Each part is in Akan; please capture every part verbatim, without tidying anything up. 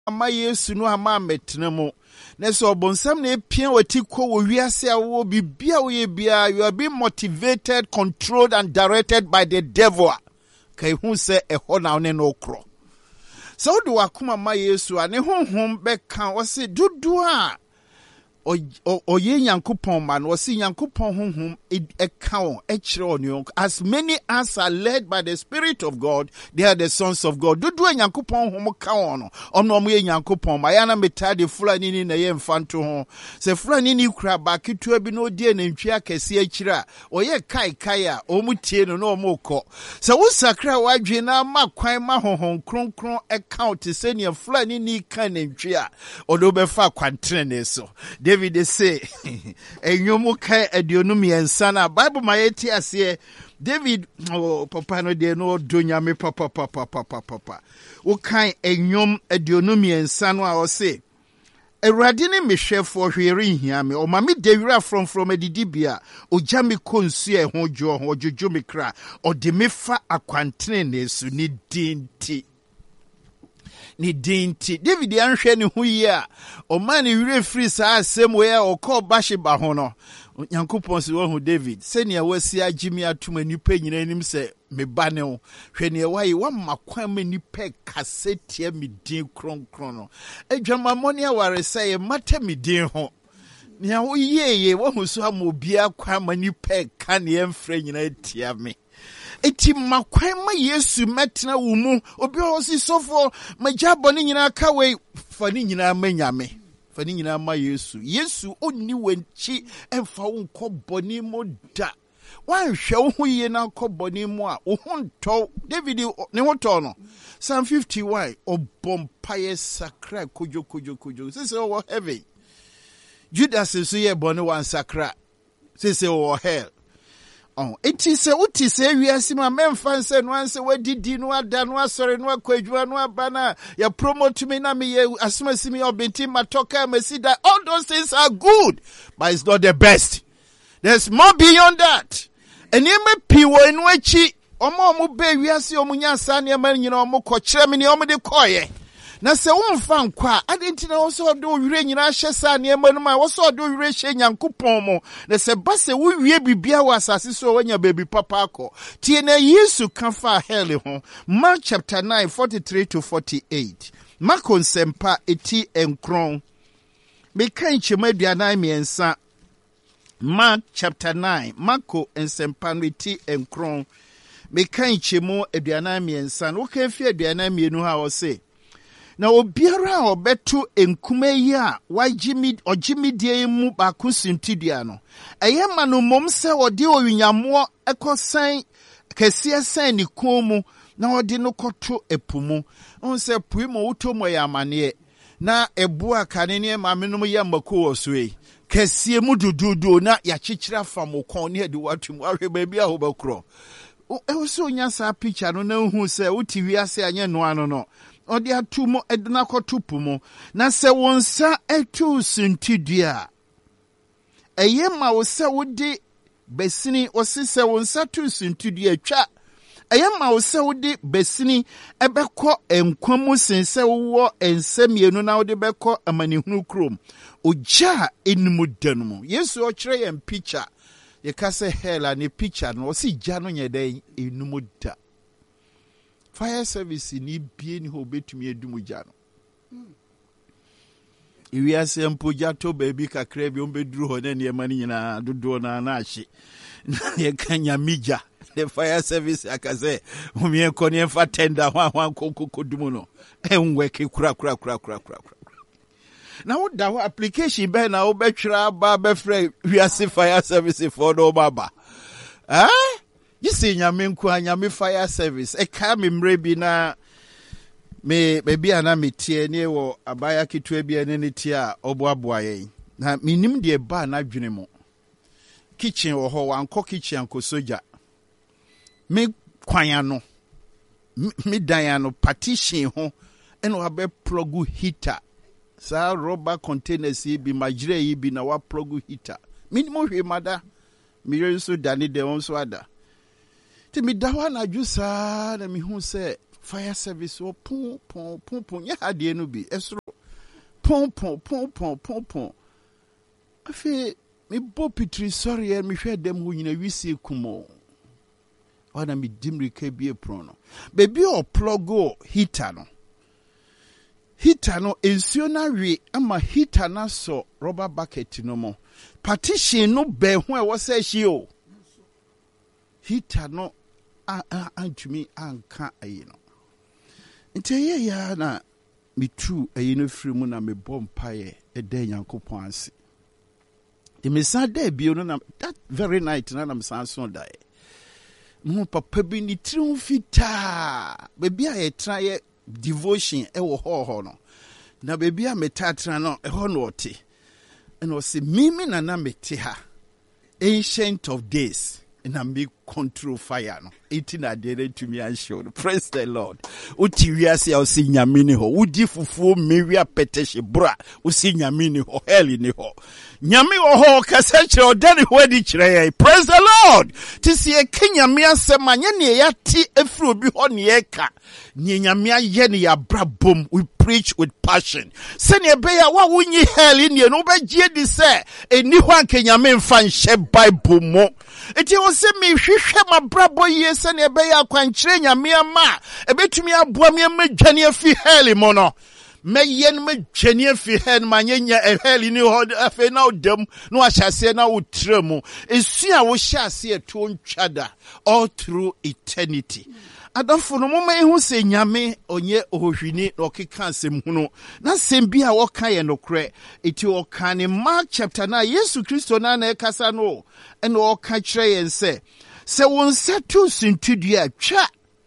ama Yesu no ama metena mo. Na so obonsam na epia wati ko wo wiase awo bibia wo ye bia, you are being motivated, controlled and directed by the devil. Kai hu se eho na one no kro. So do akuma ma Yesu ane honhom beka wo se dudu a oye Nyankopon man wo se Nyankopon honhom eka won e kire on. As many as are led by the Spirit of God, they are the sons of God. Dudu a Nyankopon honhom ka won no ono mo ye Nyankopon ma ya na metade fulani ni na ye mfanto ho se fulani ni kura ba ketua bi no die na ntwi akese akire a oye kai kai a omutie no no omukọ se wo sakra wadwe na ma kwan ma honhom kronkron account se ne fulani ni kan na ntwi a odo be fa kwantre ne so. David say enyomu kai aduonum yensa na Bible ma yeti ase David oh papa no de no donya me papa papa papa papa wo kan enyom aduonum yensa no a o say Erade ne mehwefo hwere hia me o ma me dewira from from adidibia o gya me konsu e ho jo ho jojo me kra o de me fa akwantene ne su ni dinti ni dinti David anhwe ne ho yi a o ma ne wire free sa asem we a o call bashi ba ho no Nyankopon se wo hu David se ne wasi agimi atuma nipa nyina anim se me ba ne wo hwe ne wayi wa makwan ma nipa kasetia me din kronkron no adwamamone aware se mata me din ho ne wo yeye wo hu so am obi akwa ma nipa ka ne emfra nyina tia me eti makwan ma Yesu metena wo mu obi o si sofo majabo ne nyina ka we fa ne nyina manyame fani nyina ma Yesu Yesu onni wanchi emfa wo nkoboni mo da wan hwe wo hu ye na nkoboni mo a wo hu nto David ne ho to no Psalm fifty-one obompaye sakra kojo kojo kojo say say wo heaven Judas so ye boni wan sakra say say wo hell. Oh, it is a uti say we are sima memfan se no anse wadidi no ada no asore no akwadwa no abana ya promote me na me ye asma simi obenti matoka mesida. All those things are good, but it's not the best. There's more beyond that. And ye me piwo enu achi omo omo be wiase omunya sa ne ma nyina omo ko kire me ne omo de koye. Na se wonfa nkwa adenti na wo so do wire nyina hye sa ne ma no ma wo so do wire hye Nyankopon mo na se ba se wo wie bibia wo asase so wanya baby papa akọ tie na Yesu kan fa hell ho. Mark chapter nine forty-three to forty-eight Mark onsempa eti enkron me kan chema aduanan miensa. Mark chapter nine Marko ensempa eti enkron me kan chemo aduanan miensa wo kan fi aduanan mienu ha wo se na obiara obetu enkume yi a wajimi ojimi die mu ba kusintidia no eye manu mom se ode owinyamo ekosan kese san ni komu na ode no koto epumu on se puimo utomo ya mane na ebu akane ne mamenum ya mako osue kese mu dududu na ya chichira famokon ne de watum ahwe ba bia ho bakro e wo so nya sa picture no na hu se uti wiase anye no ano no odi atumo edna kotupumo na se wonsa etu sintidua eye ma wo se wodi besini osi se wonsa tu sintidua twa eye ma wo se wodi besini ebekọ enkwamu sense wo ensamienu na wodi bekọ amanihunu krom oja enimu danumu Yesu o kire yem picture ye ka se hela ne picture no osi ja no nyede enumu da fire service ni bie ni ho betumi edumuja no iwi asempo jato baby kakra bi on beduru ho na ne mani nyina dodo na na ahye ye kanya mija the fire service akaze umie ko ne fa tender hwan hwan kokokodumu no enwe ke kura kura kura kura kura na wo da ho application be na wo betwira ba be frɛ wiase fire service for no baba eh you see nyame nku anyame fire service e ka me mrebi na me baby ana metie ne wo abaya kitu bi ene ne tie a oboaboa yen na minim de ba na dwene mo kitchen wo ho wanko kitchen anko soja me kwanya no me dan no partition ho eno abe plug heater sa rubber containers bi magire yi bi na wa plug heater minimo hwe mada mi yeso dani de won so ada ti mi dawa na jusa na mi hu se fire service o pon pon pon pon ya ade no bi esro pon pon pon pon pon pon afi me bo pitri sorry e me hwe dem ho nyina wisi kumo wana mi dimri ke bi epron no baby o plug o heater no heater no ensuo na wi ama heater na so rubber bucket no mo partition no be ho e wo se hie o heater no antumi anka ayi no nti ye ya na me tu ayi no free mu na me bom paye e da Nyankopon ase the mesa da bi no na that very night na na mesa so da e mo papa bi ni tri fita baby a ye tra ye devotion e wo ho ho no na baby a metatra no e ho no ote and was mimi na na mete ha ancient of days and I make control fire no eighteen adere to me and show praise the Lord uti wiase o si nyame ho udi fufuo mewia peteshe bra o si nyame ho heli ni ho nyame wo ho kasa kire o dani ho adi kire praise the Lord ti si e kenyame asema nya ne ya ti efri obi ho ne ye ka ne nyame aye ne ya brabom we preach with passion sene ebe ya wa wunyi heli ne no be gie di se eni ho anke nyame mfa nhye bible mo eti o se me hwehwe ma brabo ye sene ebe ya kwankire nyame ama ebetumi aboa me madwane afi heli mo no me yen me dwane afi hen manyenya heli ni ho afi na odam no ahyase na utremu esu a wo hyase eto ntwada all through eternity adafo no mama ehu se nyame onye ohwini na okeka asem hunu na sem bi a woka ye nokre eti woka ne Mark chapter nine Yesu Kristo na na ekasa no ene woka kire yen se se won setu sintudua twa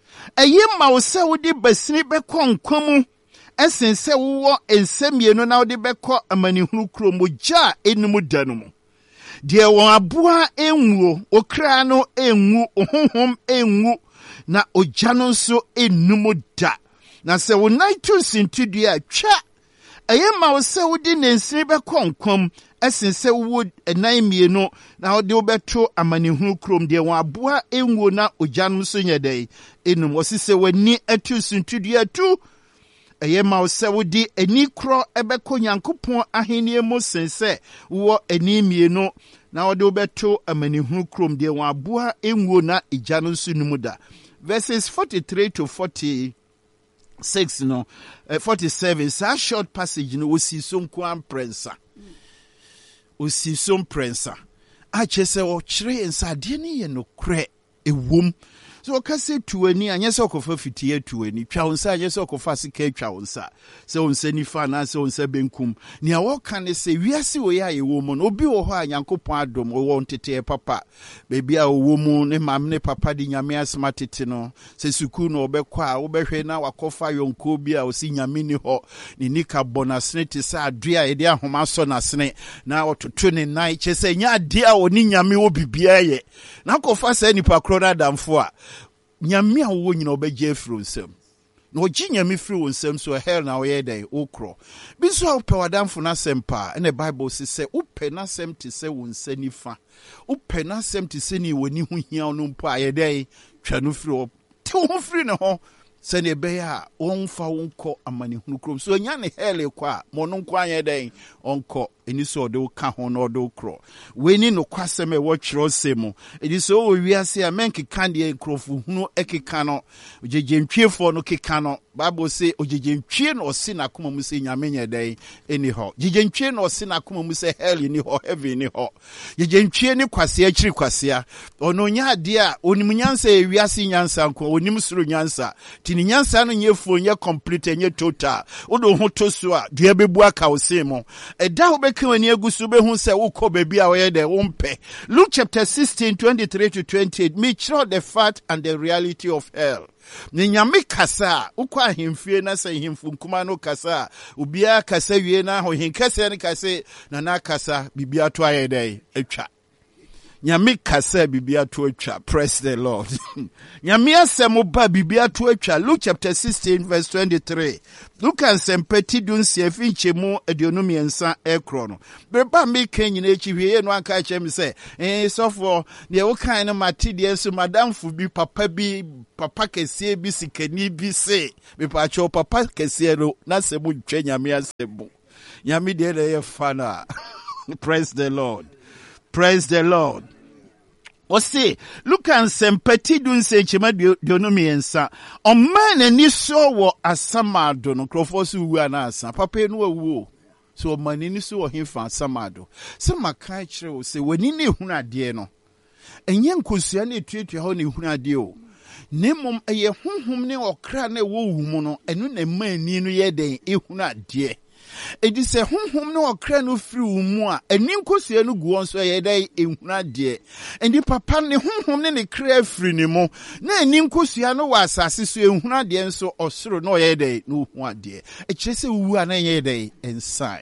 eye ma wo se wo de basini be konkomu esen se wo ensemie no na wo de be ko amanihunu kromoja enum danu mu de won aboa enwuo okra no enwu ohonhom enwu na ojano nso enum da na se wo naitu sintudua twa eye ma wo se wo de nensini be konkom esen se wo enan mienu na wo de obeto amanihunu krom de won aboa enwuo na ojano nso nyedai enum osise wani atu sintudua tu eye ma wo se wo de ani kro ebeko Nyankopon ahenie mo sense wo ani mienu na wo de obeto amanihunu krom de won aboa enwuo na ejano nso num da verses forty-three to forty-six no uh, forty-seven sa short passage no osi so nko amprensa osi so mprensa a chese o kire ensa de ne ye no kre ewom so okase tuani anya se okofa fitie tuani twa onsa anya se okofa sika twa onsa se onsa nifa na se onsa benkum ni a woka ne se wiase wo ya yewo mo no obi wo ho a Nyankopon adom wo ntete papa bebi a wo mu ne mam ne papa di nyame asma tete no se suku no obekwa a wo behwe na wakofa yonko bi a osi nyame ni ho ni nika bonasne te sa adua e de ahoma so nasne na ototo ne nai chese nya ade a oni nyame wo bibia ye na kofa se nipa krona damfo a nyame a wo nyina obegye afro nsem na ogi nyame firi wo nsem so hell na wo ye dai okro bi so ope wadamfo na sempa na bible se se ope na sem te se wo nsanifa ope na sem te se ni woni hu hia no mpo aye dai twa no firi o te wo firi ne ho se ne be ya wonfa wonko amane hunu krom so nya ne hell kwa mo no nko aye dai onko eni so de ka ho no de okro we ni no kwasem e wo kyerɛ semu edi so wo wiase a menke kan de nkrofo hunu ekeka no jejentwiefo no keka no bible say ojejentwie no osi na koma mu se nyame nya dai eni ho jejentwie no osi na koma mu se hell ni ho heaven ni ho jejentwie ni kwase akiri kwase ono nya ade a onim nyansa e wiase nyansa nko onim suru nyansa tini nyansa no nyefo nye complete nye total odo ho to so a dua bebu aka osemo eda ho kawani agusu be hu se wokɔ baby a wɔyɛ de wompe Luke chapter sixteen twenty-three to twenty-eight me show the fact and the reality of hell ne nyame kasa ukwa ahemfie na se hemfu nkuma no kasa ubia kasa wie na ho henkasa ne kasa na na kasa bibia to ayɛ de atwa Nyame kasa bibia to atwa. Praise the Lord. Nyame asem ba bibia to atwa. Luke chapter sixteen verse twenty-three. Luke ansem peti dun se finche mu aduonu miensa ekro no. Beba me kan nyina echi hwie no anka chem se eh so for ne wo kan no mate de so madam fu bi papa bi papa kese bi sikani bi se me pa cho papa kese no na se mu twa nyame asem. Nyame de le fana. Praise the Lord. Praise the Lord. O say, look and some petit dun se chema diono miensa. O man ani so wo asamado no krofosu wu anasa. Papa no wu. So man ni so wo himfa asamado. Se maka kire o se wani ne hunu ade no. Enye nkosua na etuatua ho ne hunu ade o. Nemom eye honhom ne okra na wo wu mu no, enu na mani no ye den ehunu ade. Edi se honhom no okra no firi umu a ani nkosua no gu onso ye dai ehuna de endi papa ne honhom ne ne kra firi ne mo na ani nkosua no wa asase so ehuna de nso osoro no ye dai no hu ade e kire se wu a na ye dai inside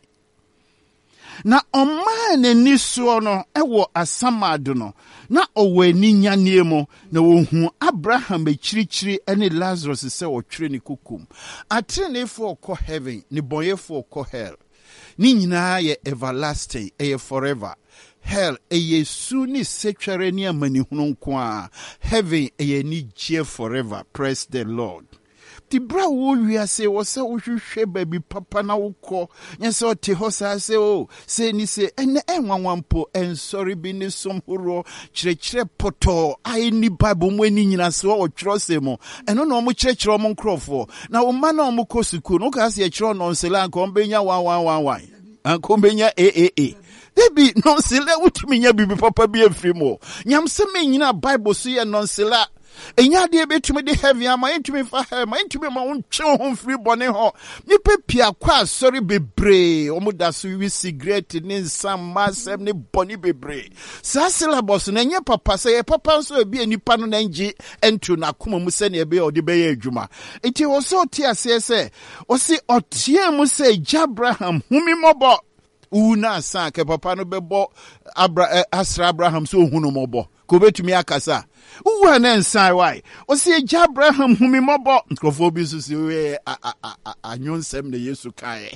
na ọma na ni so no ewo asamado no na owo ani nyane mu na wohu Abraham ekirikyiri ene Lazarus se otwere ne kokum atrenefo ko heaven ne boyefo ko hell ni nyina ye everlasting e forever hell e su ni setwere ni amanihunu nko a heaven e ni je forever. Praise the Lord. Ti bra wo wiase wo se wo hwehwe baby papa na wo kọ nyese o te ho sa se o se ni se ene enwanwampo ensori bi ni somhoro kirekire poto ai ni bible mo ani nyina se o twero se mo eno no mo kirekire mo nkrofo na wo ma na mo kosuku no ka se kire no nsela nko mbenya one one one one anko mbenya a a a debi no nsela wutumi nya bibi papa bi afiri mo nyam se me nyina bible so ye no nsela enya de betumi de heavy ama entumi fa he ma entumi ma wonche ho free bone ho nipa pia kwa sorry bebre omuda so wi cigarette ni nsam masem ni bone bebre sa syllabus na nya papa say papa nso ebi nipa no na ngi entu na koma mu se na ebe odi be ye adwuma enti wo so ti ase se o si otie mu se Abraham humi mobo una sa ke papa no bebo Abra Asra Abraham so hunu mobo ko betumi akasa uwa na nsai why o se Abraham humi mobo nkofo bi so se we anyonsem na Yesu kai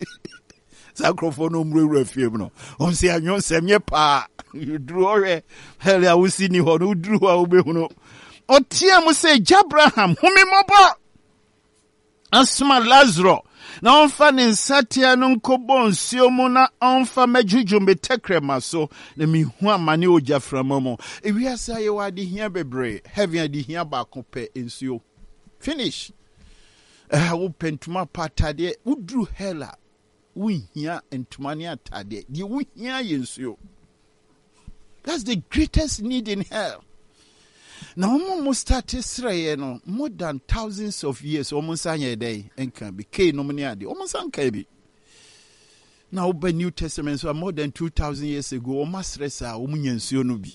sa krofo no mrewura fiem no o se anyonsem ye pa duru ore hell ya wusi ni ho no duru a obehunu o tie mu se Abraham humi mobo asma Lazarus na onfa ne nsatia no nkobo nsio mu na onfa majuju metekrema so na mihu amane ojaframa mo ewiasa ye wade hia bebre heaven ade hia ba kope nsio finish eh wo pentuma patade udru hela wo hia entuma ne atade die wo hia ye nsio. That's the greatest need in hell. Now, almost started Israel, no more than thousands of years. Almost any day, and can be K nominati. Almost uncabi. Now, by New Testament, so more than two thousand years ago, almost resa umunyan sionubi.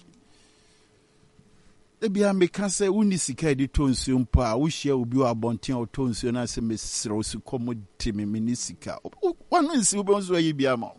Ebi ameka say unisika di tonsu mpa wo hia obi wa bonten o tonsu na se mesro su commodity me minisika. One nsi obi onso ayi bia ma.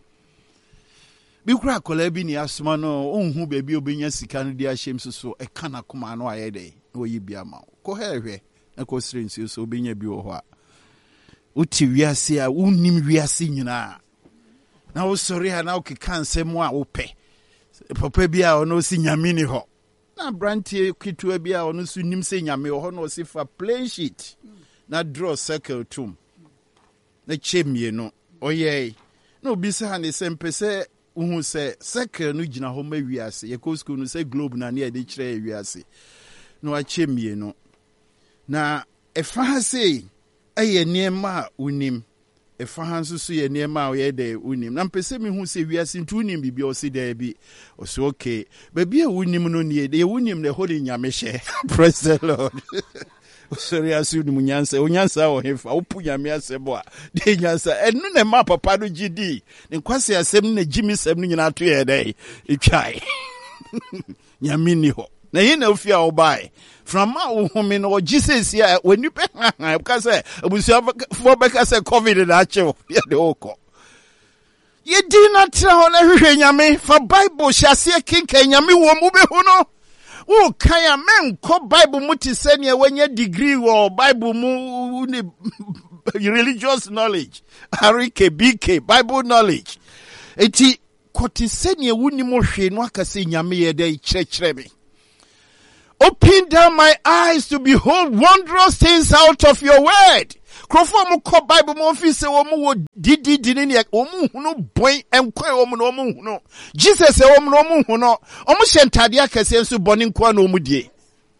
Bikura kola bi ni asoma no onhu bebi obenya sika no dia hyem so e kana koma no aye dey no yi bia ma ko hehwe na ko srensi so obenya bi wo ho a uti wiase a unnim wiase nyina na wo sori ha na o keka nsem a wo pe papa bi a ono si nyame ni ho na brantie kitua bi a ono so nim se nyame ho no si fa plain sheet na draw circle tum na chemie no oye no bi sa ne sempese uhu se circle no gina ho ma wiase ye ko school no se globe na ne de kire wiase no achemie no na efa ha sei eye niema unim efa ha nso so ye niema o ye de unim na mpese mi hu se wiase ntu unim bibi o se da bi o se okay ba bi e unim no ne de unim ne holi nyame hye. Praise the Lord. Sorry asu ni munyansa onyansa o hefa opu nyame asebo a de nyansa enu ne ma papa no gidi ne kwase asem na gimi sem no nyina to ye dai etwai nyame ni ho na ye na ofia obai from ma wo home no Jesus ya wani pe ha ka say abusu for be ka say covid na ache ye de oko Ye di na tra ho na hwehwe nyame fa Bible hyase kenka nyame wo mu be hu no. Wo kan ya men ko Bible mu ti se ne wanya degree wo Bible mu ni religious knowledge. Arike B K Bible knowledge. Eti koti se ne wuni mo hwe no akase nyame ye dey kyerɛkyerɛ me. Open down my eyes to behold wondrous things out of your word. Krofo mo ko Bible mo fi se wo mo wo didi dini ne wo mo hunu boy enkwa wo mo no mo hunu. Jesus e wo mo no mo hunu. O mo hyentade akase nso boni nkwa na o mo die.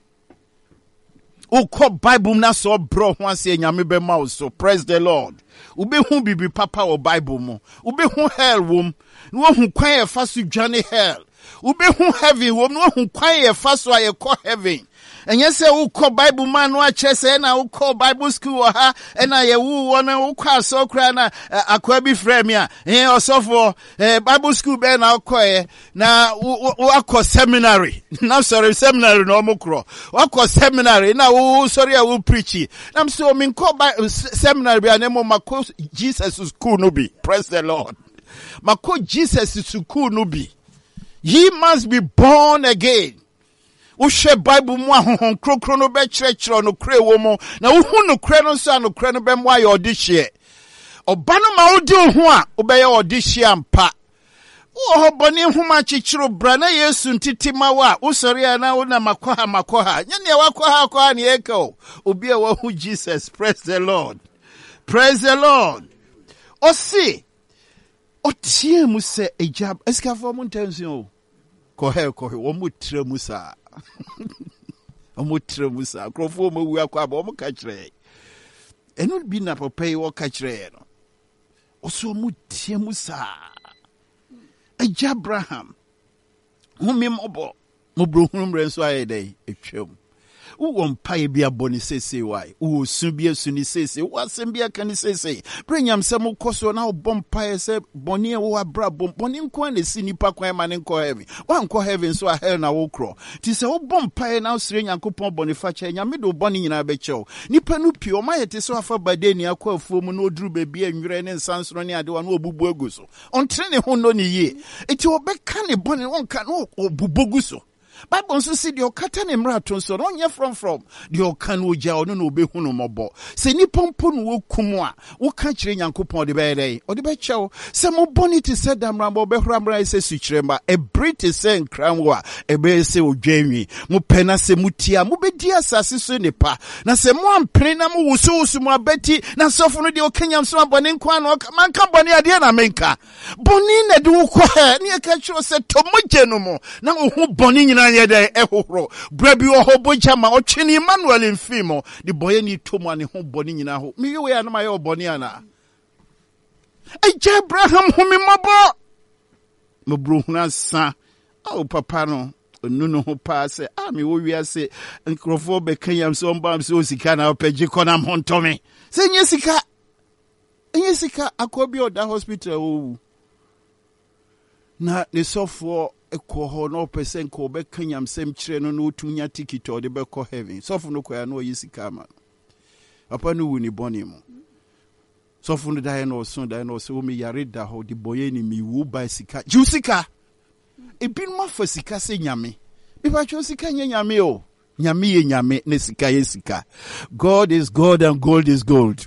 O ko Bible na so bro ho ase nyame be ma so. Praise the Lord. Ube hu bibi papa o Bible mo. Ube hu hell wom. No hu kwan e fa so dwane hell. Ube hu heaven wom. No hu kwan e fa so aye ko heaven. And yes, who call Bible man watch and I will call Bible school or her and I will want to call so crana a quabi fremia and also for Bible school ben I'll call now what call seminary. Now sorry, seminary no more crow. What call seminary now? Oh, sorry, I will preach it. I'm so mean call by seminary by name of my course Jesus is cool no be. Praise the Lord. My coach Jesus is cool no be. He must be born again. Ushe Bible mu ahonhon krokro no be kyerɛkyerɛ no kre wo mu na wo hu no kre no so no kre no be mu aye odihye oba no ma wo di ho a wo be ye odihye ampa wo ho boni homa kyekyero bra na Yesu ntiti ma wa wo sori na wo na makoha makoha nya ne wakoha akoha ne eko obi a wo hu Jesus. Praise the Lord. Praise the Lord. O si o tie mu se ejab eskafo mu ntension ko he ko he wo mu tre mu sa omo tre mu sa krofo mo wu akwa ba omo ka kire eno bi na papa yi wo ka kire no oso mu tie mu sa Abraham humi mobo mo bro hunu mre nso aye dai etwam wo mpae bia boni sese wai wo su bia su ni sese wo asem bia kan sese prenyam se mo koso na wo mpae se boni e wo abra bom boni nko na si nipa kwan ma ne nko heaven wa nko heaven so a hell na wo kro ti se wo mpae na sire nyankopon boni fa che nyame do boni nyina be chew nipa no pio ma yete so afa bade ni akwa afuo mu na oduru ba bia nwere ne nsansoro ne ade wa na obubu aguso ontre ne ho no ne ye eti obeka ne boni won ka no obubu so Bible nso si de okata ne mrato nso no nye from from de okan wo gya ono na obehunu mobo se ni pompo no wokum a wo ka kire nyankopon de be dey o de be chew se mo bonity se damra mo behura mra se sukrema e briti se nkram wo a e be se odwanwi mo pena se mutia mo be di asase so ne pa na se mo ampre na mo wusu wusu mo abeti na sofo no de okanyam so abone nkwa no man ka bone ade na menka boni na de wo kɔ he ne ka kiro se to mogye no mo na wo hu boni nyina yede ehoro brabi wo hoboja ma otwini Emmanuel mfimo di boye ni tomu ane ho boni nyina ho mi we ya no ma ye oboni ana eje Abraham hu mi mabo no bro huna sa au papa no nunu ho pa se a mi wo wiase nkrofo be kanyam so mbam so sika na opagi kona hontomi se nye sika nye sika akobi oda hospital o na ne sofo ekoho no percent ko be kanyam sem kire no no tunya ticket o de be ko heaven sofo no koya no yisika ma papa no wuni boni mo sofo no dai no so dai no so mi yare da ho de boye ni mi wu ba sika jusika e bin ma fa sika se nyame bi ba cho sika nyame o nyame ye nyame ne sika ye sika. God is God and gold is gold.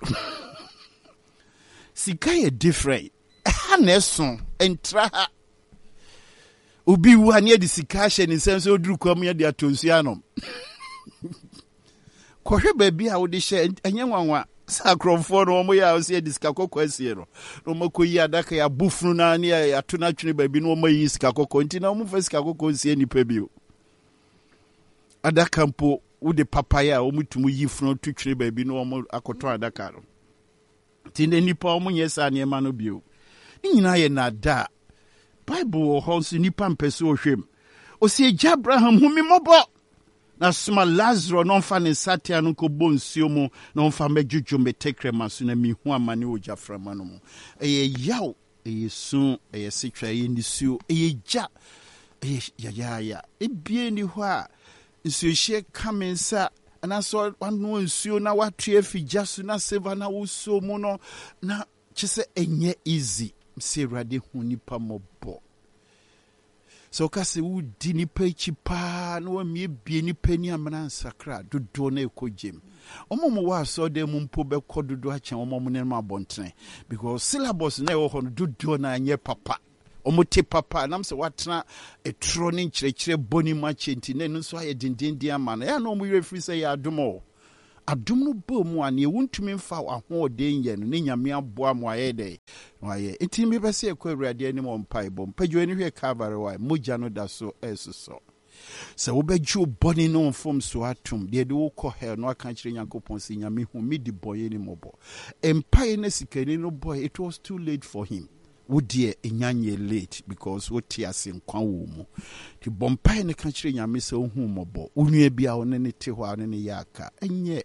Sika ye different ha na so entra ha Ubi wu ane di sika hye ni nsem so duru kwam ye di atonsia no. Kohwe ba bi a wo de hye enye nwanwa sakromfo no mo ya o se di sika kokko asie no. No makoyi adaka ya bufunu na ne ya to na twene ba bi no mo yi sika kokko nti na mo fa sika kokko sie ni pa bi o. Adaka mpo wo de papaya o mutumu yi funu to twene ba bi no mo akoto adaka no. Tinde nipa o mo nyesa ne ma no bi o. Ni nyina ye na da Bible holds nipa mpese ohwem. O si eja Abraham humi mobo. Na suma Lazarus no fa ne satia no ko bonsuo mu no fa mejuju metekre maso na mihu amane oja frama no mu. Eye yaw, eye sun, eye sitwa eye nisuo, eye ja. Eye ya ya ya. Ebie ni ho a nsuo hye kamensa ana so wanu nsuo na watu efi jasu na seva na wuso mu no na chise enye easy. mse Awurade hu nipa mmɔbɔ. So kasi u di nipa ichi pa no wa mie bie nipa ni amana nsakra dodo na ekogem. Omo mo wa so de mu mpo be kɔ dodo achen omo mo ne ma bontene because syllabus na e wo hɔ no dodo na anye papa. Omo te papa nam se watena etro ne nkyerɛkyerɛ boni ma chenti na no so aye dindindi ama na ya no mo yɛ free say ya adomo. Adom no bo mu ane wuntumi mfa ahoɔden yɛ no ne nyame aboa mo ayɛ dɛ wayɛ enti me bɛsɛ ekɔ Awurade anim ɔmpae bom padwo ani hwɛ Calvary wa mogya no da so ɛsoso sɛ wobɛgye bɔne no mfom so atom deɛ de wokɔ hell no aka kyerɛ Nyankopɔn sɛ nyame hu me di bɔyɛ ni mɔbɔ empae na sikani no boy it was too late for him. Wodeɛ enyanye late because wote ase nkwa wo mu ti bompae ne ka kyerɛ nyame sɛ ohu mɔbɔ onua bia wo ne ne te hɔ ne ne yaka enye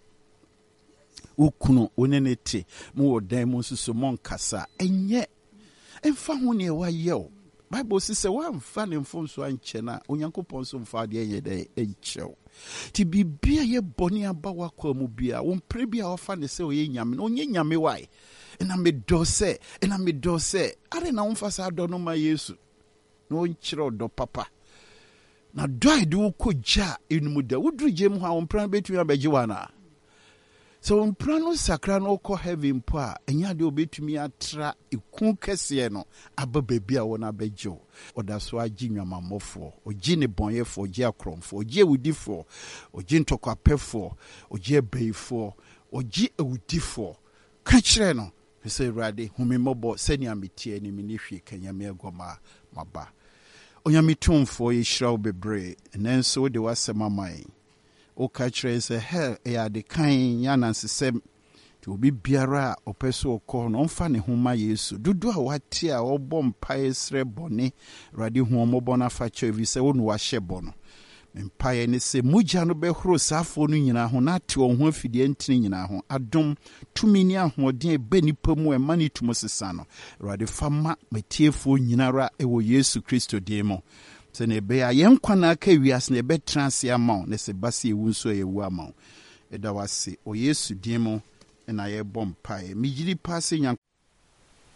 ukunu one ne te mu odan mu susu mon kasa enye emfa ho ne wa yew Bible says wa mfa ne mfom so anche na Onyankopɔn so mfa de ye de enchew ti bibia ye boni aba wakwa mu bia wo mpre bia ofa ne se oye nyame no onye nyame wai ena me do se ena me do se are na umfa sa do no ma Yesu no nkyere do papa na do ide wo kogya enum da wodru gem ho a wo mpran betu abegye wana. So umprano sakra no ko heaven po a enya de obetumi atra ekun kese no aba baabi a wona bejo oda so agi nwamamofo ogi ne bonyefo ogi akromfo ogi ewudifo ogi ntokwapefo ogi ebeifo ogi ewudifo ka kire no se Awurade humimobo seni ametie ni minihwe kanyame agoma maba onyamitumfo yishrawo bebre nenso de wasema mai o kachre se hell ya de kan yana nsesem ti obi biara opeso okọ no mfa ne homa Yesu dudu a wate a obọ mpae sre bone Awurade hu omobọ na fa chevi se wonu wa hyebọ no mpae ne se mugya no behoro safo no nyina ho na te on ho afidie ntini nyina ho adom tumi ni ahoden e be nipa mu e mani tumo sesa no Awurade fama metiefo nyinara e wo Yesu Kristo demo se ne be a yenkwa na aka wiase ne be transe ama ne se base ewu nso ewu ama e da wase o Yesu demo na ye bom pae mi giri passe